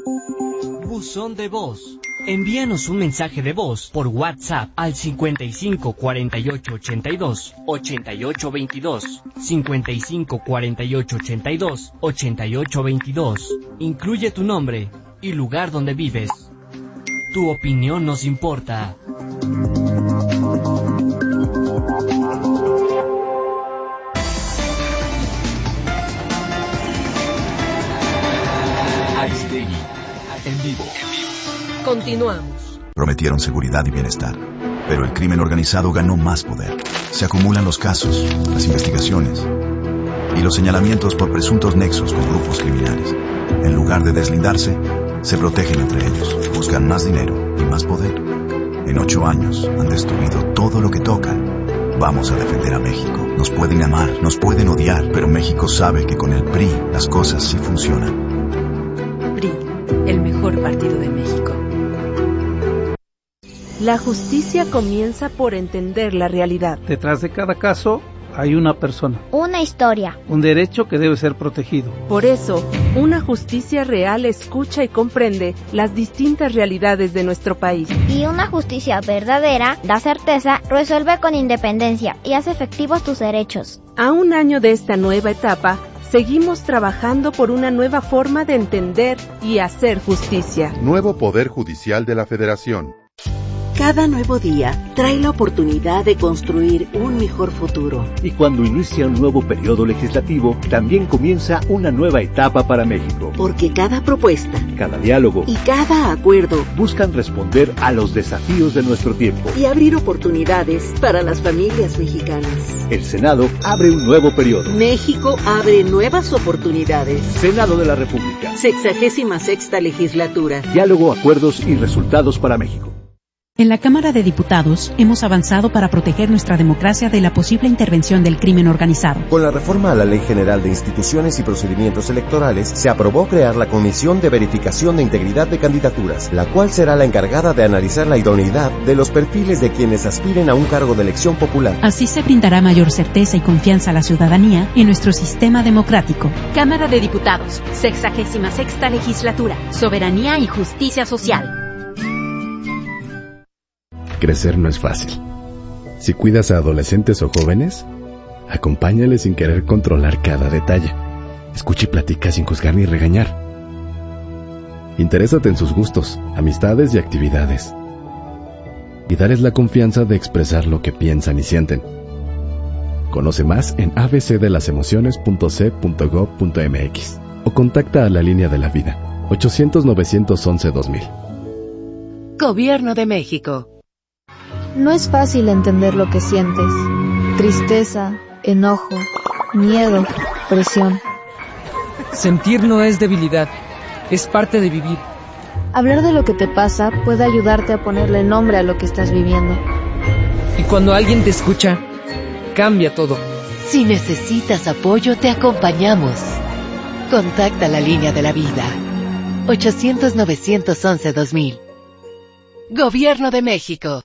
Buzón de voz. Envíanos un mensaje de voz por WhatsApp al 55 48 82 88 22. 55 48 82 88 22. Incluye tu nombre y lugar donde vives. Tu opinión nos importa. Aristegui, en vivo. Continuamos. Prometieron seguridad y bienestar, pero el crimen organizado ganó más poder. Se acumulan los casos, las investigaciones y los señalamientos por presuntos nexos con grupos criminales. En lugar de deslindarse, se protegen entre ellos, buscan más dinero y más poder. En 8 años han destruido todo lo que tocan. Vamos a defender a México. Nos pueden amar, nos pueden odiar, pero México sabe que con el PRI las cosas sí funcionan. PRI, el mejor partido de México. La justicia comienza por entender la realidad. Detrás de cada caso hay una persona. Una historia. Un derecho que debe ser protegido. Por eso, una justicia real escucha y comprende las distintas realidades de nuestro país. Y una justicia verdadera da certeza, resuelve con independencia y hace efectivos tus derechos. A un año de esta nueva etapa, seguimos trabajando por una nueva forma de entender y hacer justicia. Nuevo Poder Judicial de la Federación. Cada nuevo día trae la oportunidad de construir un mejor futuro. Y cuando inicia un nuevo periodo legislativo, también comienza una nueva etapa para México. Porque cada propuesta, cada diálogo y cada acuerdo buscan responder a los desafíos de nuestro tiempo y abrir oportunidades para las familias mexicanas. El Senado abre un nuevo periodo. México abre nuevas oportunidades. Senado de la República. 66ª legislatura. Diálogo, acuerdos y resultados para México. En la Cámara de Diputados hemos avanzado para proteger nuestra democracia de la posible intervención del crimen organizado. Con la reforma a la Ley General de Instituciones y Procedimientos Electorales, se aprobó crear la Comisión de Verificación de Integridad de Candidaturas, la cual será la encargada de analizar la idoneidad de los perfiles de quienes aspiren a un cargo de elección popular. Así se brindará mayor certeza y confianza a la ciudadanía en nuestro sistema democrático. Cámara de Diputados, 66ª Legislatura, Soberanía y Justicia Social. Crecer no es fácil. Si cuidas a adolescentes o jóvenes, acompáñales sin querer controlar cada detalle. Escucha y platica sin juzgar ni regañar. Interésate en sus gustos, amistades y actividades. Y dales la confianza de expresar lo que piensan y sienten. Conoce más en abcdelalasemociones.c.gov.mx o contacta a la Línea de la Vida, 800-911-2000. Gobierno de México. No es fácil entender lo que sientes. Tristeza, enojo, miedo, presión. Sentir no es debilidad, es parte de vivir. Hablar de lo que te pasa puede ayudarte a ponerle nombre a lo que estás viviendo. Y cuando alguien te escucha, cambia todo. Si necesitas apoyo, te acompañamos. Contacta la Línea de la Vida. 800-911-2000. Gobierno de México.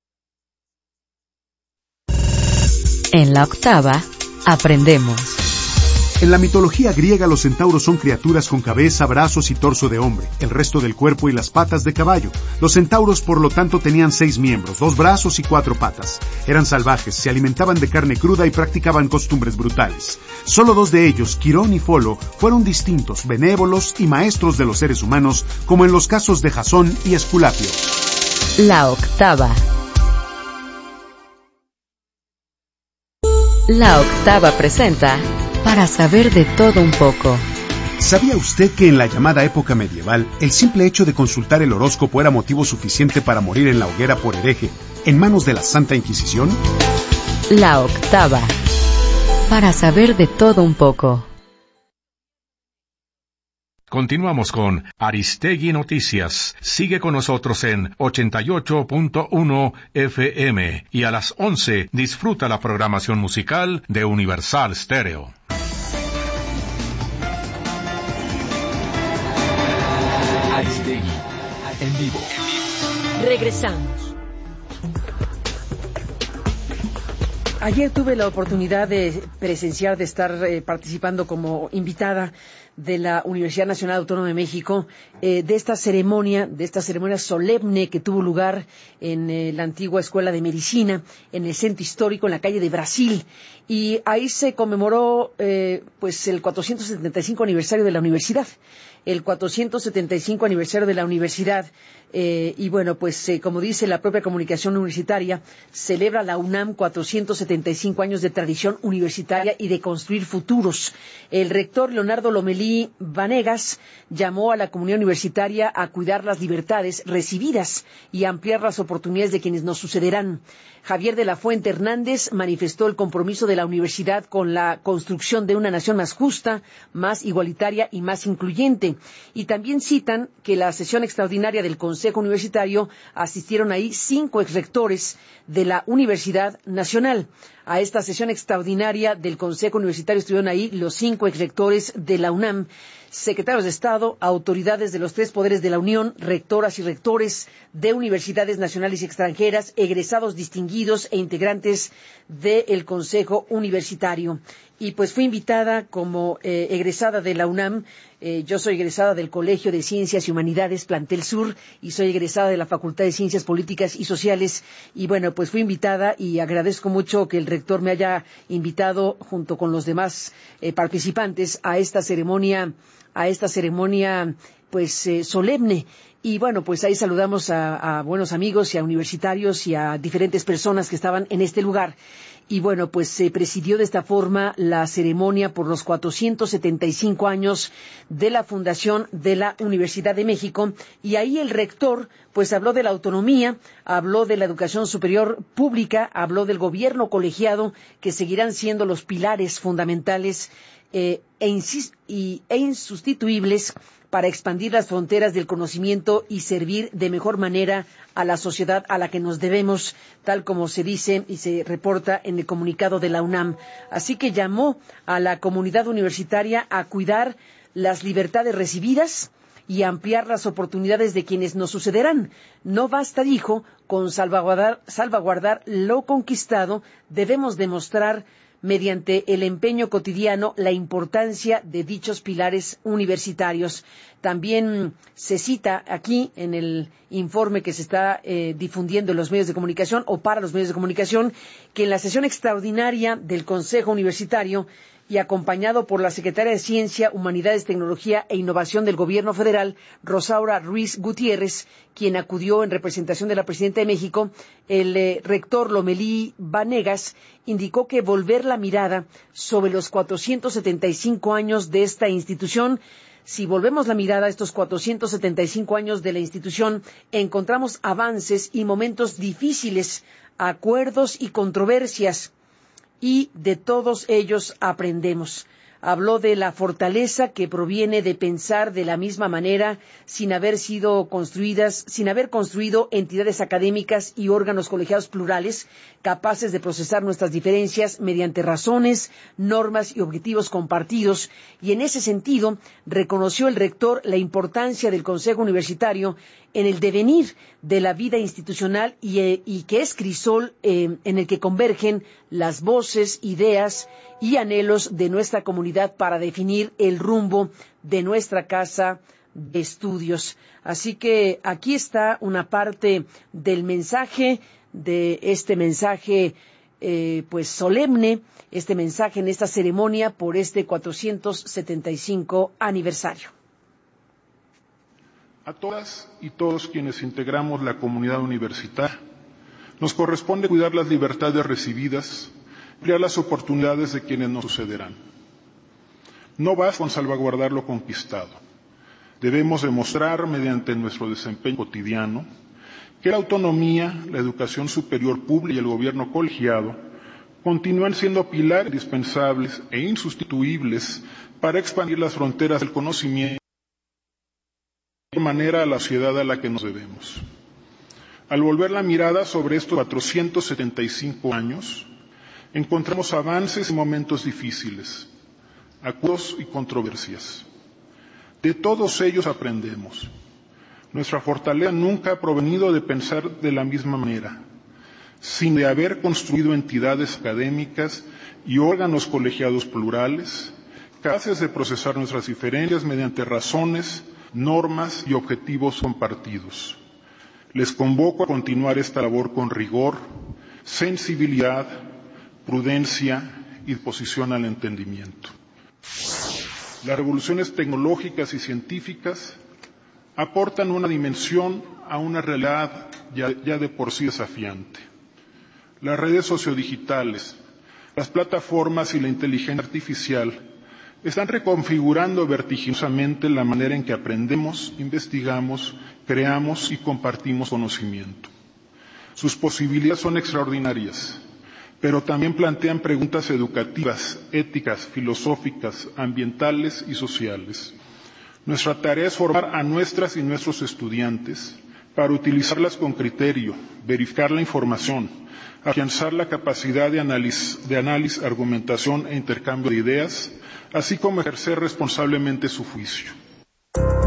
En la octava, aprendemos. En la mitología griega, los centauros son criaturas con cabeza, brazos y torso de hombre, el resto del cuerpo y las patas de caballo. Los centauros, por lo tanto, tenían 6 miembros, 2 brazos y 4 patas. Eran salvajes, se alimentaban de carne cruda y practicaban costumbres brutales. Solo 2 de ellos, Quirón y Folo, fueron distintos, benévolos y maestros de los seres humanos, como en los casos de Jasón y Esculapio. La octava. La octava presenta Para saber de todo un poco. ¿Sabía usted que en la llamada época medieval, el simple hecho de consultar el horóscopo era motivo suficiente para morir en la hoguera por hereje, en manos de la Santa Inquisición? La octava. Para saber de todo un poco. Continuamos con Aristegui Noticias. Sigue con nosotros en 88.1 FM y a las 11 disfruta la programación musical de Universal Stereo. Aristegui, en vivo. Regresamos. Ayer tuve la oportunidad de presenciar, de estar participando como invitada de la Universidad Nacional Autónoma de México, de esta ceremonia solemne que tuvo lugar en la antigua Escuela de Medicina, en el Centro Histórico, en la calle de Brasil. Y ahí se conmemoró pues el 475 aniversario de la universidad. El 475 aniversario de la universidad. Y bueno, pues como dice la propia comunicación universitaria, celebra la UNAM 475 años de tradición universitaria y de construir futuros. El rector Leonardo Lomelí Vanegas llamó a la comunidad universitaria a cuidar las libertades recibidas y ampliar las oportunidades de quienes nos sucederán. Javier de la Fuente Hernández manifestó el compromiso de la universidad con la construcción de una nación más justa, más igualitaria y más incluyente. Y también citan que la sesión extraordinaria del Consejo Universitario asistieron ahí 5 exrectores de la Universidad Nacional. A esta sesión extraordinaria del Consejo Universitario estuvieron ahí los 5 exrectores de la UNAM, secretarios de Estado, autoridades de los 3 poderes de la Unión, rectoras y rectores de universidades nacionales y extranjeras, egresados distinguidos e integrantes del Consejo Universitario. Y pues fui invitada como egresada de la UNAM. Yo soy egresada del Colegio de Ciencias y Humanidades Plantel Sur y soy egresada de la Facultad de Ciencias Políticas y Sociales. Y bueno, pues fui invitada y agradezco mucho que el rector me haya invitado junto con los demás participantes a esta ceremonia pues solemne. Y bueno, pues ahí saludamos a buenos amigos y a universitarios y a diferentes personas que estaban en este lugar. Y bueno, pues se presidió de esta forma la ceremonia por los 475 años de la fundación de la Universidad de México. Y ahí el rector pues habló de la autonomía, habló de la educación superior pública, habló del gobierno colegiado, que seguirán siendo los pilares fundamentales e insustituibles para expandir las fronteras del conocimiento y servir de mejor manera a la sociedad a la que nos debemos, tal como se dice y se reporta en el comunicado de la UNAM. Así que llamó a la comunidad universitaria a cuidar las libertades recibidas y ampliar las oportunidades de quienes nos sucederán. No basta, dijo, con salvaguardar lo conquistado, debemos demostrar mediante el empeño cotidiano la importancia de dichos pilares universitarios. También se cita aquí en el informe que se está difundiendo en los medios de comunicación o para los medios de comunicación que en la sesión extraordinaria del Consejo Universitario y acompañado por la Secretaria de Ciencia, Humanidades, Tecnología e Innovación del Gobierno Federal, Rosaura Ruiz Gutiérrez, quien acudió en representación de la Presidenta de México, el rector Lomelí Vanegas indicó que volver la mirada sobre los 475 años de esta institución. Si volvemos la mirada a estos 475 años de la institución, encontramos avances y momentos difíciles, acuerdos y controversias, y de todos ellos aprendemos. Habló de la fortaleza que proviene de pensar de la misma manera sin haber construido entidades académicas y órganos colegiados plurales capaces de procesar nuestras diferencias mediante razones, normas y objetivos compartidos. Y en ese sentido, reconoció el rector la importancia del Consejo Universitario en el devenir de la vida institucional y que es crisol en el que convergen las voces, ideas y anhelos de nuestra comunidad para definir el rumbo de nuestra casa de estudios. Así que aquí está una parte del mensaje, de este mensaje pues solemne, este mensaje en esta ceremonia por este 475 aniversario. A todas y todos quienes integramos la comunidad universitaria, nos corresponde cuidar las libertades recibidas, ampliar las oportunidades de quienes nos sucederán. No basta con salvaguardar lo conquistado. Debemos demostrar, mediante nuestro desempeño cotidiano, que la autonomía, la educación superior pública y el gobierno colegiado continúan siendo pilares indispensables e insustituibles para expandir las fronteras del conocimiento de manera a la sociedad a la que nos debemos. Al volver la mirada sobre estos 475 años, encontramos avances y momentos difíciles, acuerdos y controversias. De todos ellos aprendemos. Nuestra fortaleza nunca ha provenido de pensar de la misma manera, sino de haber construido entidades académicas y órganos colegiados plurales capaces de procesar nuestras diferencias mediante razones, normas y objetivos compartidos. Les convoco a continuar esta labor con rigor, sensibilidad, prudencia y disposición al entendimiento. Las revoluciones tecnológicas y científicas aportan una dimensión a una realidad ya de por sí desafiante. Las redes sociodigitales, las plataformas y la inteligencia artificial están reconfigurando vertiginosamente la manera en que aprendemos, investigamos, creamos y compartimos conocimiento. Sus posibilidades son extraordinarias, pero también plantean preguntas educativas, éticas, filosóficas, ambientales y sociales. Nuestra tarea es formar a nuestras y nuestros estudiantes para utilizarlas con criterio, verificar la información, afianzar la capacidad de análisis, argumentación e intercambio de ideas, así como ejercer responsablemente su juicio.